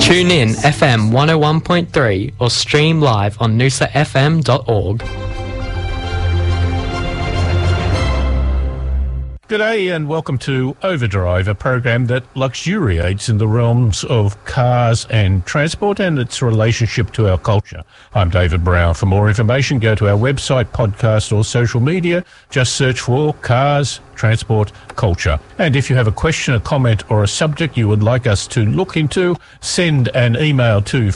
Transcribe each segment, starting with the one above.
Tune in FM 101.3 or stream live on noosafm.org. G'day and welcome to Overdrive, a program that luxuriates in the realms of cars and transport and its relationship to our culture. I'm David Brown. For more information, go to our website, podcast or social media. Just search for Cars, Transport, Culture. And if you have a question, a comment or a subject you would like us to look into, send an email to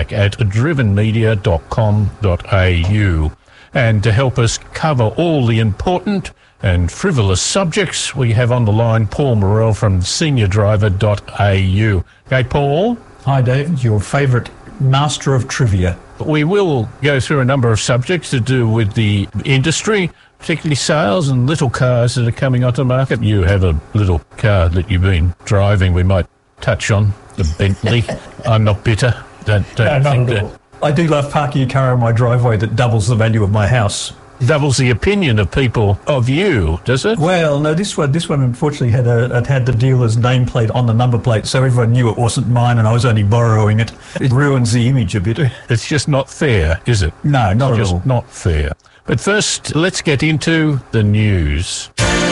feedback@drivenmedia.com.au. And to help us cover all the important and frivolous subjects, we have on the line Paul Morrell from seniordriver.au. Okay, Paul? Hi, David, your favourite master of trivia. We will go through a number of subjects to do with the industry, particularly sales and little cars that are coming onto the market. You have a little car that you've been driving we might touch on, the Bentley. I'm not bitter. Don't think that. I do love parking a car in my driveway that doubles the value of my house. Doubles the opinion of people of you, does it? Well, no, this one unfortunately had the dealer's nameplate on the number plate, so everyone knew it wasn't mine and I was only borrowing it. It ruins the image a bit. It's just not fair, is it? No, not at all. Just not fair. But first, let's get into the news.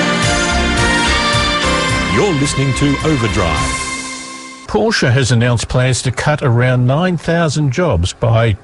You're listening to Overdrive. Porsche has announced plans to cut around 9,000 jobs by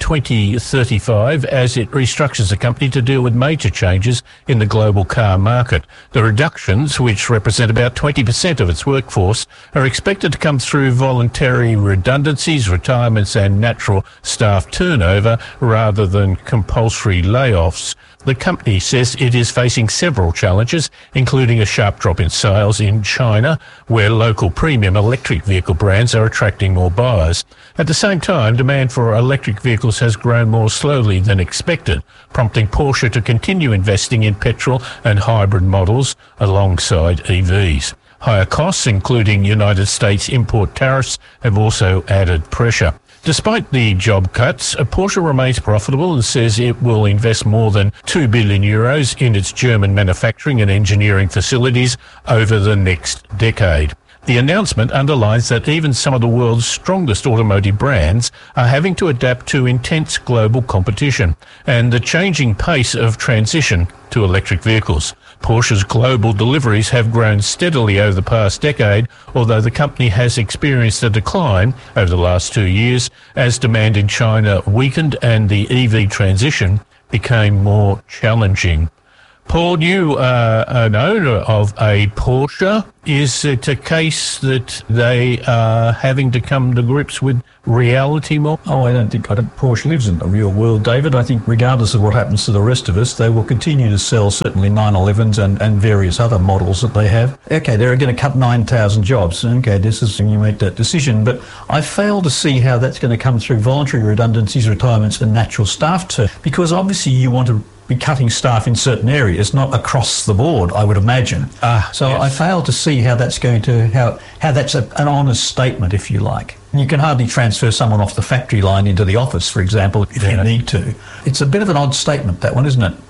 2035 as it restructures the company to deal with major changes in the global car market. The reductions, which represent about 20% of its workforce, are expected to come through voluntary redundancies, retirements and natural staff turnover rather than compulsory layoffs. The company says it is facing several challenges, including a sharp drop in sales in China, where local premium electric vehicle brands are attracting more buyers. At the same time, demand for electric vehicles has grown more slowly than expected, prompting Porsche to continue investing in petrol and hybrid models alongside EVs. Higher costs, including United States import tariffs, have also added pressure. Despite the job cuts, Porsche remains profitable and says it will invest more than €2 billion in its German manufacturing and engineering facilities over the next decade. The announcement underlines that even some of the world's strongest automotive brands are having to adapt to intense global competition and the changing pace of transition to electric vehicles. Porsche's global deliveries have grown steadily over the past decade, although the company has experienced a decline over the last 2 years as demand in China weakened and the EV transition became more challenging. Paul, you are an owner of a Porsche. Is it a case that they are having to come to grips with reality more? Oh, I don't think Porsche lives in the real world, David. I think regardless of what happens to the rest of us, they will continue to sell certainly 911s and various other models that they have. Okay, they're going to cut 9,000 jobs. Okay, this is when you make that decision. But I fail to see how that's going to come through voluntary redundancies, retirements and natural staff turn, because obviously you want to be cutting staff in certain areas, not across the board, I would imagine. Yes. I fail to see how that's going to, how that's an honest statement, if you like. You can hardly transfer someone off the factory line into the office, for example, if you need to. It's a bit of an odd statement, that one, isn't it?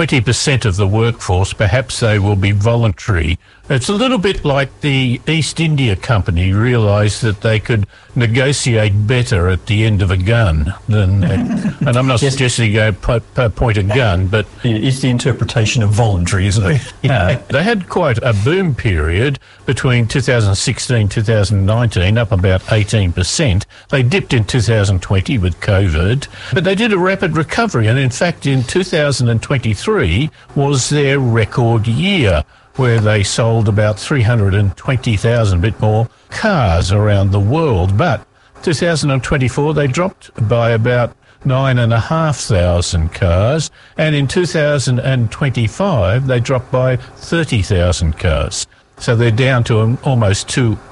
20% of the workforce, perhaps they will be voluntary. It's a little bit like the East India Company realised that they could negotiate better at the end of a gun than, and I'm not suggesting you go point a gun, but it's the interpretation of voluntary, isn't it? Yeah. They had quite a boom period between 2016 2019, up about 18%. They dipped in 2020 with COVID, but they did a rapid recovery, and in fact in 2023 was their record year, where they sold about 320,000, a bit more, cars around the world. But 2024, they dropped by about 9,500 cars, and in 2025, they dropped by 30,000 cars. So they're down to almost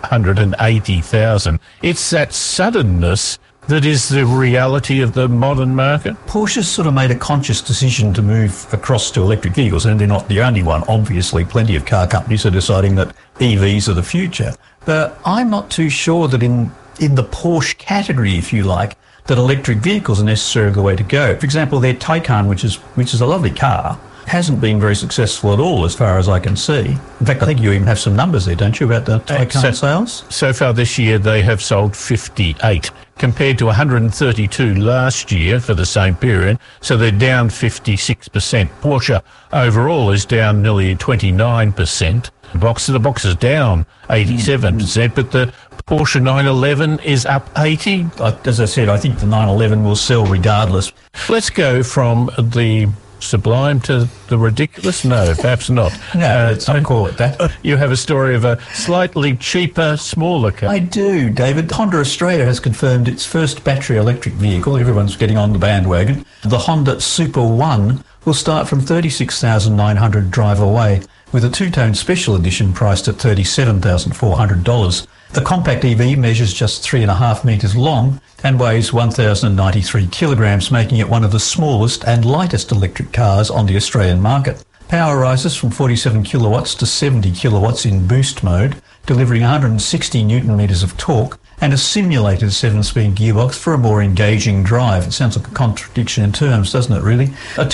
280,000. It's that suddenness that is the reality of the modern market. Porsche's sort of made a conscious decision to move across to electric vehicles, and they're not the only one. Obviously, plenty of car companies are deciding that EVs are the future. But I'm not too sure that in the Porsche category, if you like, that electric vehicles are necessarily the way to go. For example, their Taycan, which is a lovely car, hasn't been very successful at all as far as I can see. In fact, I think you even have some numbers there, don't you, about the Taycan sales? So far this year, they have sold 58, compared to 132 last year for the same period. So they're down 56%. Porsche overall is down nearly 29%. The box is down 87%, but the Porsche 911 is up 80. As I said, I think the 911 will sell regardless. Let's go from the sublime to the ridiculous? No, perhaps not. No, let's not call it that. You have a story of a slightly cheaper, smaller car. I do, David. Honda Australia has confirmed its first battery electric vehicle. Everyone's getting on the bandwagon. The Honda Super One will start from $36,900 drive away, with a two-tone special edition priced at $37,400. The compact EV measures just 3.5 metres long and weighs 1,093 kilograms, making it one of the smallest and lightest electric cars on the Australian market. Power rises from 47 kilowatts to 70 kilowatts in boost mode, delivering 160 newton metres of torque and a simulated 7-speed gearbox for a more engaging drive. It sounds like a contradiction in terms, doesn't it, really? A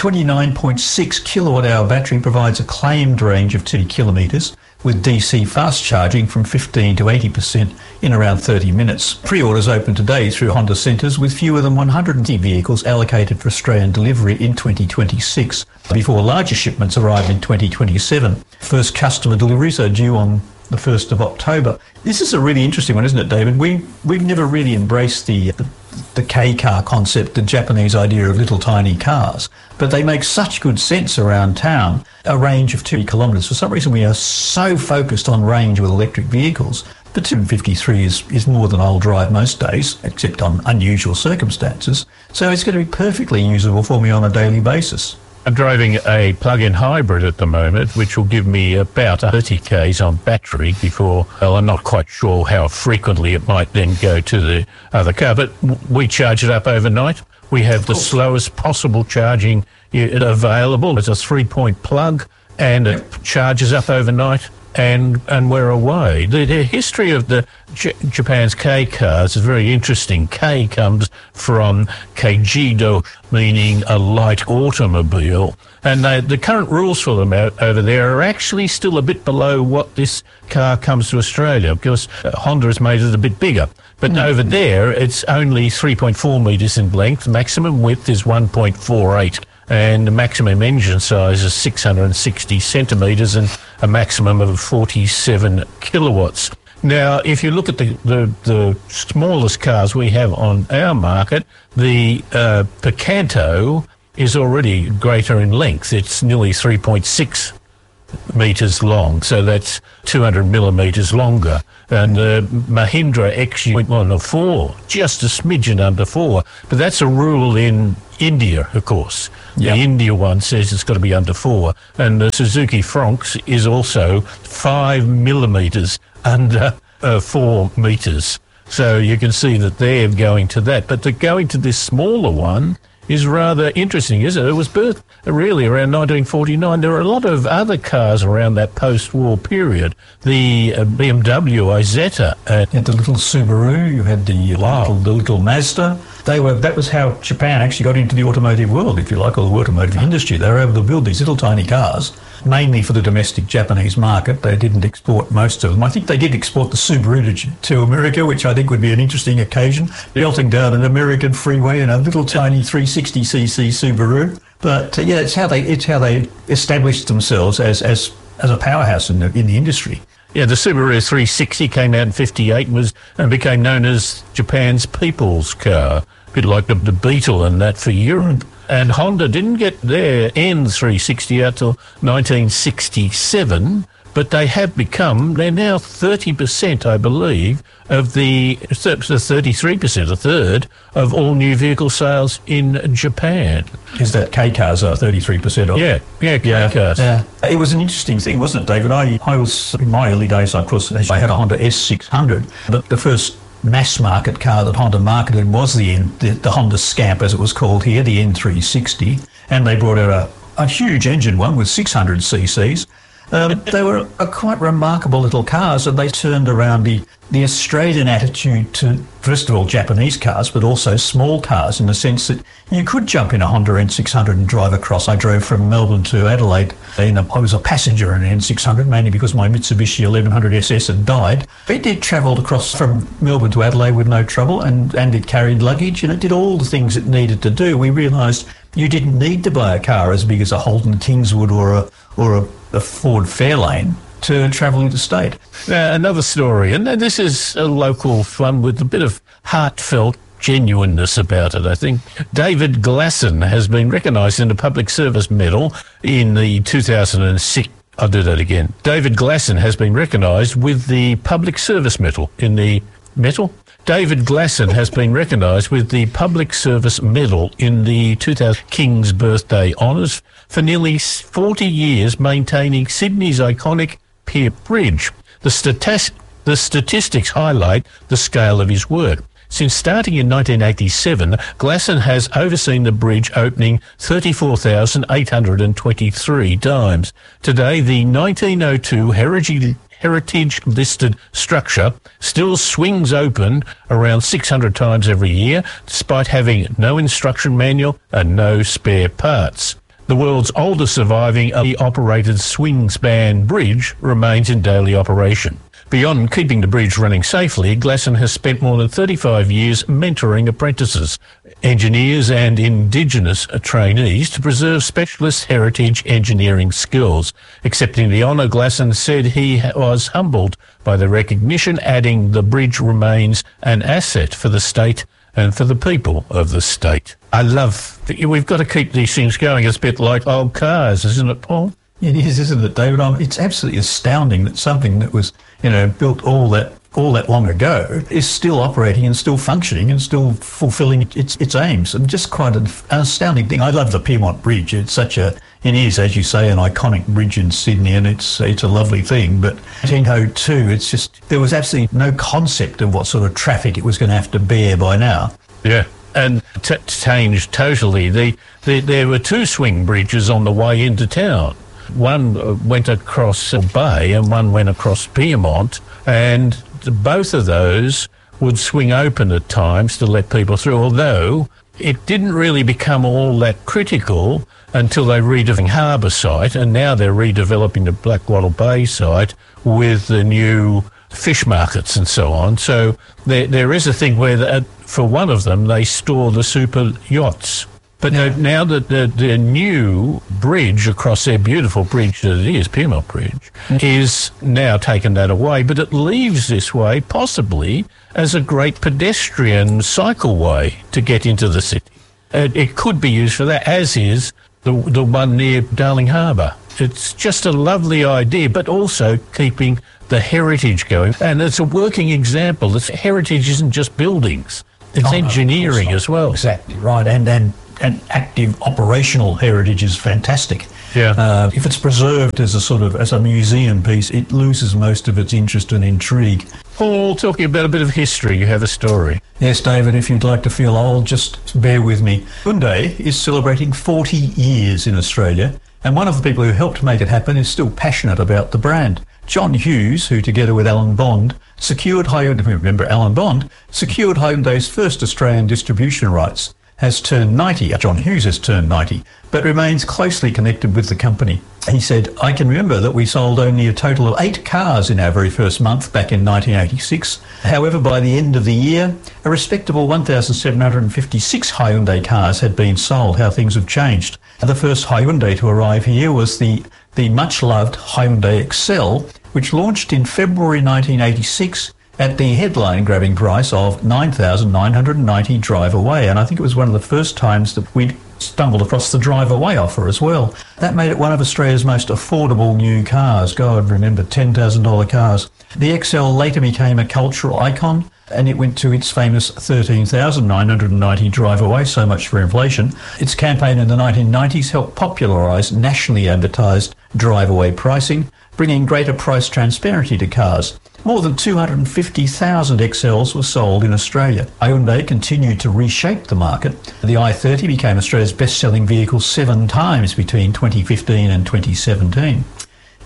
29.6 kilowatt-hour battery provides a claimed range of 2 kilometres, with DC fast charging from 15 to 80% in around 30 minutes. Pre-orders open today through Honda Centres, with fewer than 150 vehicles allocated for Australian delivery in 2026, before larger shipments arrive in 2027. First customer deliveries are due on the 1st of October. This is a really interesting one, isn't it, David? We've never really embraced the K-car concept, the Japanese idea of little tiny cars, but they make such good sense around town. A range of 2 kilometres. For some reason, we are so focused on range with electric vehicles, but 253 is more than I'll drive most days, except on unusual circumstances. So it's going to be perfectly usable for me on a daily basis. I'm driving a plug-in hybrid at the moment, which will give me about 30 k's on battery before, well, I'm not quite sure how frequently it might then go to the other car, but we charge it up overnight. We have the slowest possible charging available. It's a 3-point plug, and it charges up overnight, and we're away. The history of the Japan's K cars is very interesting. K comes from Keijido, meaning a light automobile, and the current rules for them over there are actually still a bit below what this car comes to Australia, because Honda has made it a bit bigger. But over there, it's only 3.4 metres in length. Maximum width is 1.48. And the maximum engine size is 660 centimetres and a maximum of 47 kilowatts. Now, if you look at the smallest cars we have on our market, the Picanto is already greater in length. It's nearly 3.6 metres long, so that's 200 millimetres longer. And the Mahindra XU1 of 4, just a smidgen under 4. But that's a rule in India, of course. Yep. The India one says it's got to be under 4. And the Suzuki Fronx is also 5 millimetres under 4 metres. So you can see that they're going to that. But going to this smaller one is rather interesting, isn't it? It was birthed really around 1949. There were a lot of other cars around that post-war period. The BMW Isetta. You had the little Subaru, you had the little Mazda. That was how Japan actually got into the automotive world, if you like, or the automotive industry. They were able to build these little tiny cars, mainly for the domestic Japanese market. They didn't export most of them. I think they did export the Subaru to America, which I think would be an interesting occasion, belting down an American freeway in a little tiny 360cc Subaru. But it's how they established themselves as a powerhouse in the industry. Yeah, the Subaru 360 came out in 58 and became known as Japan's people's car, a bit like the Beetle and that for Europe. And Honda didn't get their N360 out till 1967, but they're now 30%, I believe, of the 33%, a third, of all new vehicle sales in Japan. Is that K-cars are 33% off? Yeah, K-cars. Yeah. It was an interesting thing, wasn't it, David? I was, in my early days, of course, I had a Honda S600, but the first mass market car that Honda marketed was the Honda Scamp, as it was called here, the N360, and they brought out a huge engine one with 600 cc's. They were quite remarkable little cars, and they turned around the Australian attitude to, first of all, Japanese cars, but also small cars, in the sense that you could jump in a Honda N600 and drive across. I drove from Melbourne to Adelaide. I was a passenger in an N600, mainly because my Mitsubishi 1100 SS had died. It did travel across from Melbourne to Adelaide with no trouble, and it carried luggage, and it did all the things it needed to do. We realised you didn't need to buy a car as big as a Holden Kingswood or a Ford Fairlane to travel interstate. Another story, and this is a local one with a bit of heartfelt genuineness about it, I think. David Glasson has been recognised in the Public Service Medal in the 2006. I'll do that again. David Glasson has been recognised with the Public Service Medal in the medal. David Glasson has been recognised with the Public Service Medal in the 2000 King's Birthday Honours for nearly 40 years maintaining Sydney's iconic Pier Bridge. The statistics highlight the scale of his work. Since starting in 1987, Glasson has overseen the bridge opening 34,823 times. Today, the 1902 heritage-listed structure still swings open around 600 times every year, despite having no instruction manual and no spare parts. The world's oldest surviving operated swing span bridge remains in daily operation. Beyond keeping the bridge running safely, Glasson has spent more than 35 years mentoring apprentices, engineers and Indigenous trainees to preserve specialist heritage engineering skills. Accepting the honour, Glasson said he was humbled by the recognition, adding the bridge remains an asset for the state and for the people of the state. I love that we've got to keep these things going. It's a bit like old cars, isn't it, Paul? It is, isn't it, David? It's absolutely astounding that something that was, built all that long ago is still operating and still functioning and still fulfilling its aims. And just quite an astounding thing. I love the Pyrmont Bridge. It is, as you say, an iconic bridge in Sydney, and it's a lovely thing. But 1902, there was absolutely no concept of what sort of traffic it was going to have to bear by now. Yeah. And changed totally. There were two swing bridges on the way into town. One went across Bay and one went across Pyrmont, and both of those would swing open at times to let people through, although it didn't really become all that critical until they redeveloped Harbour site, and now they're redeveloping the Blackwattle Bay site with the new fish markets and so on. So there is a thing where for one of them they store the super yachts. But now that the new bridge across their beautiful bridge that it is, Pyrmont Bridge, is now taken that away, but it leaves this way possibly as a great pedestrian cycleway to get into the city. It could be used for that, as is the one near Darling Harbour. It's just a lovely idea, but also keeping the heritage going. And it's a working example. Heritage isn't just buildings. It's engineering as well. Exactly, right. And active operational heritage is fantastic. Yeah. If it's preserved as a museum piece, it loses most of its interest and intrigue. Paul, talking about a bit of history, you have a story. Yes, David, if you'd like to feel old, just bear with me. Hyundai is celebrating 40 years in Australia, and one of the people who helped make it happen is still passionate about the brand. John Hughes, who together with Alan Bond, secured Hyundai's first Australian distribution rights, has turned 90. John Hughes has turned 90, but remains closely connected with the company. He said, "I can remember that we sold only a total of 8 cars in our very first month back in 1986. However, by the end of the year, a respectable 1,756 Hyundai cars had been sold." How things have changed. The first Hyundai to arrive here was the much-loved Hyundai Excel, which launched in February 1986 at the headline-grabbing price of $9,990 drive away. And I think it was one of the first times that we'd stumbled across the drive away offer as well. That made it one of Australia's most affordable new cars. God, remember, $10,000 cars. The XL later became a cultural icon, and it went to its famous $13,990 drive away, so much for inflation. Its campaign in the 1990s helped popularise nationally advertised drive away pricing, bringing greater price transparency to cars. More than 250,000 XLs were sold in Australia. Hyundai continued to reshape the market. The i30 became Australia's best-selling vehicle 7 times between 2015 and 2017.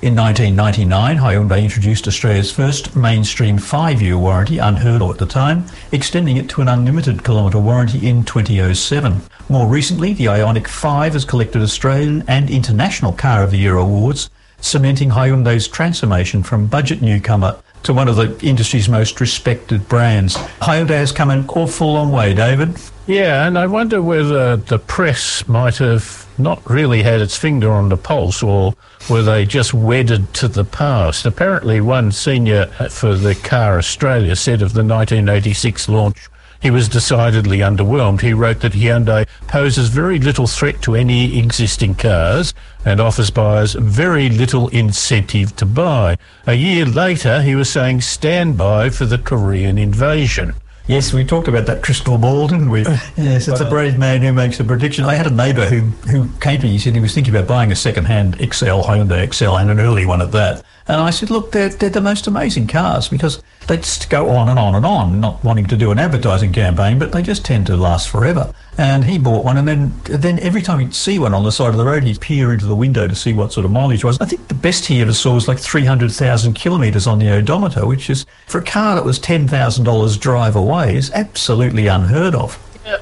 In 1999, Hyundai introduced Australia's first mainstream 5-year warranty, unheard of at the time, extending it to an unlimited kilometre warranty in 2007. More recently, the Ioniq 5 has collected Australian and International Car of the Year awards, cementing Hyundai's transformation from budget newcomer to one of the industry's most respected brands. Hyundai has come an awful long way, David. Yeah, and I wonder whether the press might have not really had its finger on the pulse, or were they just wedded to the past? Apparently one senior for the Car Australia said of the 1986 launch, he was decidedly underwhelmed. He wrote that Hyundai poses very little threat to any existing cars and offers buyers very little incentive to buy. A year later, he was saying stand by for the Korean invasion. Yes, we talked about that crystal ball, didn't we? Yes, it's a brave man who makes a prediction. I had a neighbour who came to me. He said he was thinking about buying a second-hand Hyundai XL, and an early one at that. And I said, look, they're the most amazing cars, because they just go on and on and on, not wanting to do an advertising campaign, but they just tend to last forever. And he bought one, and then every time he'd see one on the side of the road, he'd peer into the window to see what sort of mileage was. I think the best he ever saw was like 300,000 kilometres on the odometer, which is, for a car that was $10,000 drive away, is absolutely unheard of.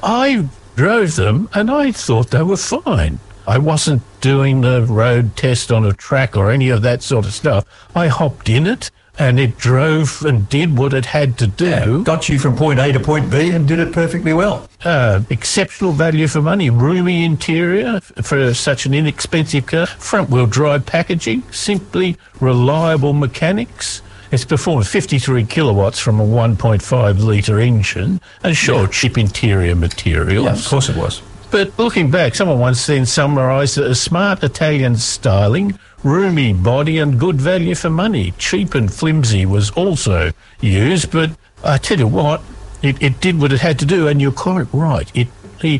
I drove them and I thought they were fine. I wasn't doing the road test on a track or any of that sort of stuff. I hopped in it and it drove and did what it had to do. Yeah, got you from point A to point B and did it perfectly well. Exceptional value for money, roomy interior for such an inexpensive car, front-wheel drive packaging, simply reliable mechanics. It's performed 53 kilowatts from a 1.5 litre engine, and cheap interior materials. Yeah, of course it was. But looking back, someone once then summarised it as smart Italian styling, roomy body and good value for money. Cheap and flimsy was also used, but I tell you what, it did what it had to do, and you're quite right. It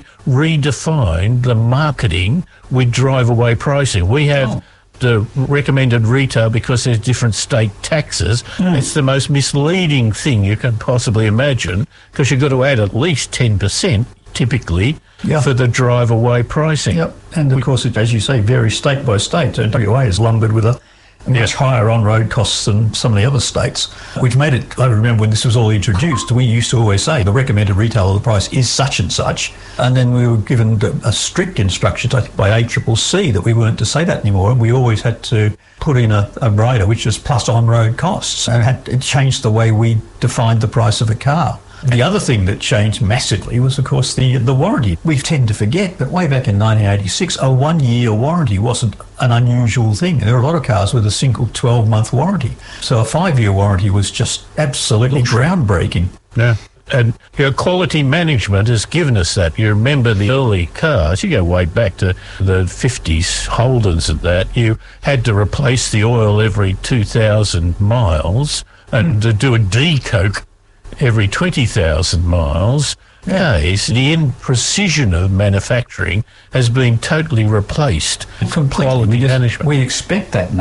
redefined the marketing with drive-away pricing. We have the recommended retail because there's different state taxes. It's the most misleading thing you can possibly imagine, because you've got to add at least 10% typically for the drive-away pricing. Yep, and of course, as you say, varies state by state. So WA is lumbered with a much higher on-road costs than some of the other states, which made it, I remember when this was all introduced, we used to always say the recommended retail of the price is such and such, and then we were given a strict instructions, I think, by ACCC that we weren't to say that anymore, and we always had to put in a rider which was plus on-road costs, and it changed the way we defined the price of a car. The other thing that changed massively was, of course, the warranty. We tend to forget, but way back in 1986, a 1-year warranty wasn't an unusual thing. There are a lot of cars with a single 12-month warranty. So a 5-year warranty was just absolutely groundbreaking. Yeah. And quality management has given us that. You remember the early cars, you go way back to the 50s, Holdens and that, you had to replace the oil every 2,000 miles and to do a decoke every 20,000 miles. Nowadays, the imprecision of manufacturing has been totally replaced. Completely. Quality management. We expect that now.